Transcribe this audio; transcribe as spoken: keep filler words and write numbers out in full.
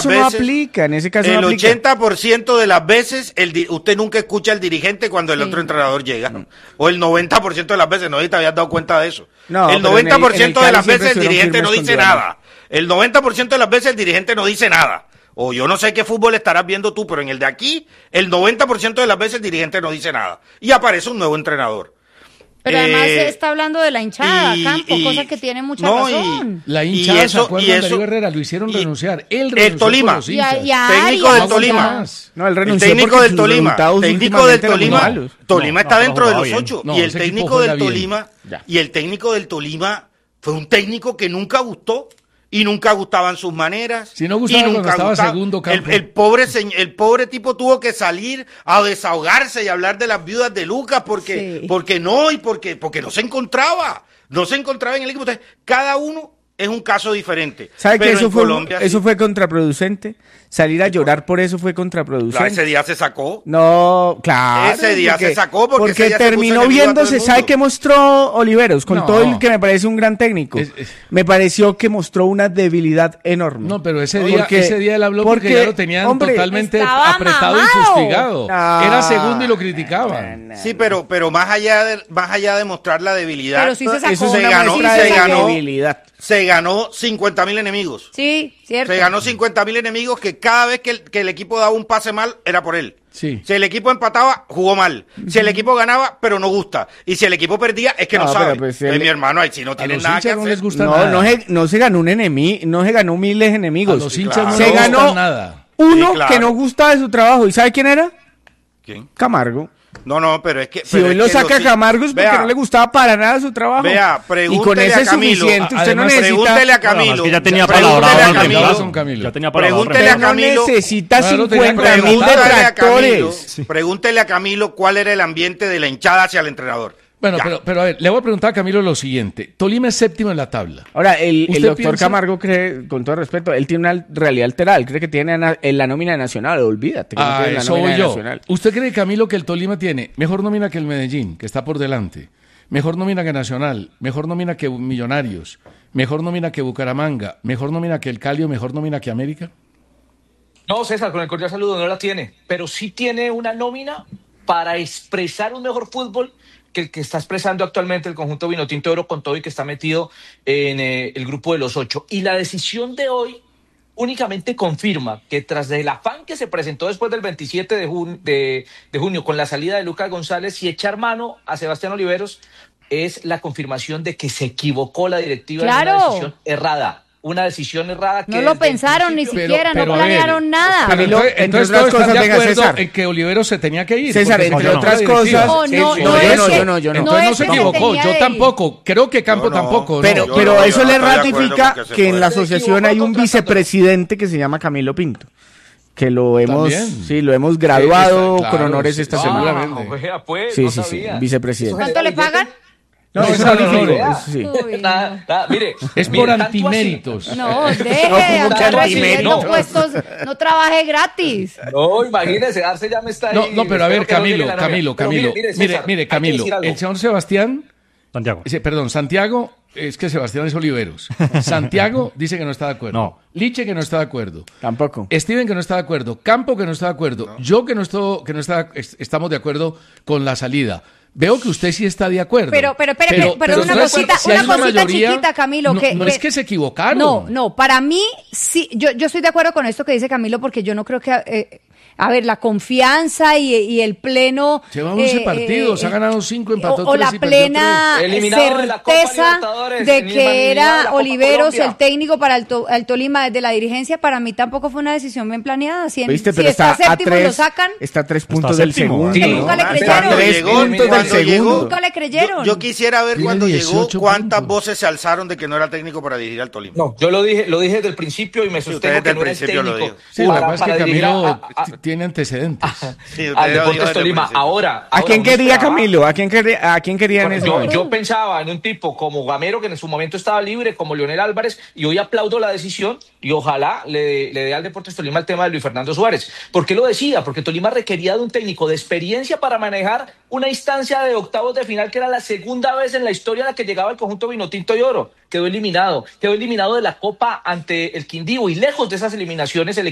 las veces, no aplica, en ese caso el no aplica. ochenta por ciento de las veces, el di- usted nunca escucha al dirigente cuando el Sí. otro entrenador llega. No. O el noventa por ciento de las veces, no sé si te habías dado cuenta de eso. No, el pero noventa por ciento en el- en el de las Cali veces el siempre dirigente estuvieron no firmes dice con Duano. nada. El noventa por ciento de las veces el dirigente no dice nada. O yo no sé qué fútbol estarás viendo tú, pero en el de aquí, el noventa por ciento de las veces el dirigente no dice nada. Y aparece un nuevo entrenador. Pero además Eh, se está hablando de la hinchada, y- Campo, y- cosa que tiene mucha no, y- razón. La Y hinchada, eso- ¿se acuerdan y de eso- Darío Herrera? Lo hicieron y- renunciar. Él el renunció Tolima. por los Y a- hinchas. y a Técnico Arias, del o sea, Tolima. No, él El renunció técnico porque del sus Tolima, resultados técnico del últimamente eran muy Tolima, malos. Tolima No, está no, dentro no de jugaba los bien. ocho No, y el ese equipo técnico juega del bien. Tolima Ya. y el técnico del Tolima fue un técnico que nunca gustó y nunca gustaban sus maneras. Si no gustaba y cuando nunca estaba gustaba. segundo el, Campo. el pobre señ- el pobre tipo tuvo que salir a desahogarse y hablar de las viudas de Lucas porque Sí. porque no y porque porque no se encontraba, no se encontraba en el equipo. Entonces, cada uno es un caso diferente. ¿Sabe que Pero eso en fue, Colombia eso sí. fue contraproducente? Salir a llorar por eso fue Claro, contraproducente. ese día se sacó. No, claro. Ese día se sacó porque ese día se terminó puso enemigo a todo viéndose, el ¿sabe mundo. qué mostró Oliveros? Con No. todo el que me parece un gran técnico. Es- es- Me pareció que mostró una debilidad enorme. No, pero ese Porque- día, ese día él habló porque, porque, ya lo tenían hombre, totalmente estaba apretado y mamado. fustigado. No. Era segundo y lo criticaban. Sí, pero, pero más allá de, más allá de mostrar la debilidad, Pero sí se sacó. Eso es se una ganó, muestra se de ganó, debilidad. se ganó cincuenta mil enemigos. Sí, cierto. Se ganó cincuenta mil enemigos que cada vez que el, que el equipo daba un pase mal, era por él. Sí. Si el equipo empataba, jugó mal. Si el equipo ganaba, pero no gusta. Y si el equipo perdía, es que no, No, sabe. pero pues Eh, el- mi hermano, ahí si no A tienen los nada que hinchas no hacer. les gusta No, nada. no se, no se ganó un enemigo, no se ganó miles de enemigos. A los hinchas claro. no se les gusta ganó nada. uno Sí, claro. que no gustaba de su trabajo. ¿Y sabe quién era? ¿Quién? Camargo. No, no, pero es que... Si pero hoy es lo que saca los- Camargo es porque Vea, no le gustaba para nada su trabajo. Vea, y con pregúntele ese a es Camilo. suficiente. Usted no Además, necesita... Pregúntele a No, no, Camilo. es que ya tenía Pregúntele palabrado a el Camilo. reemplazo. Camilo. Ya tenía palabrado el Pregúntele a reemplazo. no Camilo. necesita Claro, tenía cincuenta mil Pregúntele a Camilo, detractores. pregúntele a Camilo cuál era el ambiente de la hinchada hacia el entrenador. Bueno, Ya. pero, pero a ver, le voy a preguntar a Camilo lo siguiente. Tolima es séptimo en la tabla. Ahora, el, el ¿Usted doctor piensa? Camargo cree, con todo respeto, él tiene una realidad alterada. Él cree que tiene na- en la nómina nacional. Olvídate que no Ah, tiene la eso nómina voy yo. nacional. ¿Usted cree, Camilo, que el Tolima tiene mejor nómina que el Medellín, que está por delante? Mejor nómina que Nacional, mejor nómina que Millonarios, mejor nómina que Bucaramanga, mejor nómina que el Cali o mejor nómina que América? No, César, con el cordial saludo, no la tiene, pero sí tiene una nómina para expresar un mejor fútbol que el que está expresando actualmente el conjunto Vinotinto de Oro con todo y que está metido en eh, el grupo de los ocho. Y la decisión de hoy únicamente confirma que tras el afán que se presentó después del veintisiete de, jun- de, de junio con la salida de Lucas González y echar mano a Sebastián Oliveros, es la confirmación de que se equivocó la directiva en Claro. una decisión errada. Una decisión errada que No lo desde el pensaron ni principio- siquiera, no a ver, planearon nada. Pero Camilo, entonces, entre entonces otras todos están cosas, de venga, acuerdo César. en que Oliveros se tenía que ir. César, porque se entre equivocó otras la directiva. cosas... No, no, eh, no yo es no, que- yo no, yo no. Entonces no es se que se equivocó, tenía yo de ir. tampoco. Creo que Campo Yo no. tampoco. ¿no? Pero, yo pero no, eso yo no le estoy de acuerdo ratifica con que se que en puede. la Se asociación equivocó hay un contratándolo. vicepresidente que se llama Camilo Pinto, que lo hemos, También. sí, lo hemos graduado Sí, está- con claro, honores sí, esta sí, semana. seguramente. Ah, vea, pues, Sí, no sí, sí, sabía. vicepresidente. Eso ¿Cuánto le genera pagan? No, No, eso no, es no, honorífico, no, eso sí. Uy, Nada, nada, mire, Es mire, por tanto así- antiméritos. no, deje No, de como que andar recibiendo antiméritos. puestos, no trabaje gratis. No, imagínese, Arce ya me está ahí. No, no, pero a ver, espero que no llegue Camilo, la novia. Camilo, Pero Camilo. mire, Mire, César, mire, hay que Camilo. decir algo. El señor Sebastián, Santiago. ese- perdón, Santiago, es que Sebastián es Oliveros. Santiago dice que no está de acuerdo. No. Liche que no está de acuerdo. Tampoco. Steven que no está de acuerdo. Campo que no está de acuerdo. Yo que no estoy, que no está, es- estamos de acuerdo con la salida. Veo que usted sí está de acuerdo. Pero, pero, pero, pero, pero una entonces, cosita, si hay una cosita mayoría, chiquita, Camilo, no, que no que- es que se equivocaron. No, no, para mí sí, yo, yo estoy de acuerdo con esto que dice Camilo, porque yo no creo que, eh, a ver, la confianza y, y el pleno... Lleva once eh, partidos, eh, ha ganado cinco, empató o, o tres la y perdió plena tres. Eliminado de la Copa certeza Libertadores, de eliminado que de la era Copa Oliveros Colombia. el técnico para el, to- el Tolima desde la dirigencia, para mí tampoco fue una decisión bien planeada. Si, en- ¿Viste? si Pero está, está, a séptimo tres, lo sacan, está a tres puntos Está del séptimo, segundo. sí. ¿no? Nunca le Ah, creyeron. cuando Tres llegó, puntos del cuando llegó, segundo. Nunca le creyeron. Yo, yo quisiera ver Tiene cuando llegó dieciocho cuántas puntos. voces se alzaron de que no era técnico para dirigir al Tolima. No, yo lo dije, lo dije desde el principio y me Sí, sostengo usted que desde no el era el principio lo técnico. dijo. Sí, lo que para- pasa es que para dirigir Camilo a- a- t- tiene antecedentes. Sí, usted al lo dijo Deportes desde el Tolima. principio. Ahora, ¿A ahora quién uno quería esperaba- Camilo? ¿A quién quería, a quién quería en Bueno, ese yo, momento? yo pensaba en un tipo como Gamero, que en su momento estaba libre, como Leonel Álvarez, y hoy aplaudo la decisión y ojalá le, le dé al Deportes Tolima el tema de Luis Fernando Suárez. ¿Por qué lo decía? Porque Tolima requería de un técnico de experiencia para manejar una instancia de octavos de final que era la segunda vez en la historia en la que llegaba el conjunto Vinotinto y Oro. Quedó eliminado, quedó eliminado de la Copa ante el Quindío y lejos de esas eliminaciones el